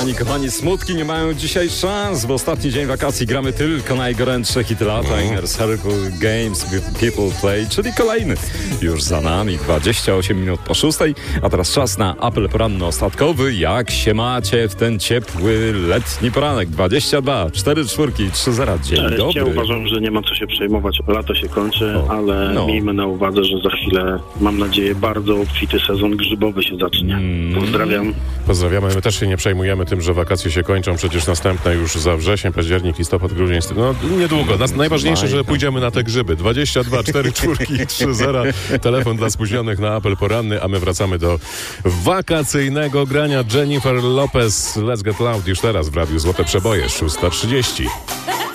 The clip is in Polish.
kochani, smutki nie mają dzisiaj szans. W ostatni dzień wakacji gramy tylko najgorętsze hity lata. Inner Circle Games People Play, czyli kolejny. Już za nami 28 minut po 6, a teraz czas na apel poranny ostatkowy. Jak się macie w ten ciepły, letni poranek? 22, 4 czwórki, 3 0. Dzień dobry. Ja uważam, że nie ma co się przejmować. Lato się kończy, ale miejmy na uwadze, że za chwilę, mam nadzieję, bardzo obfity sezon grzybowy się zacznie. Pozdrawiam. Pozdrawiamy. My też się nie przejmujemy tym, że wakacje się kończą. Przecież następne już za wrzesień, październik, listopad, grudzień. No niedługo. Najważniejsze, że pójdziemy na te grzyby. 22, 4 czwórki, 3 0. Telefon dla spóźnionych na apel poranny, a my wracamy do wakacyjnego grania. Jennifer Lopez, Let's Get Loud już teraz w Radiu Złote Przeboje, 6:30.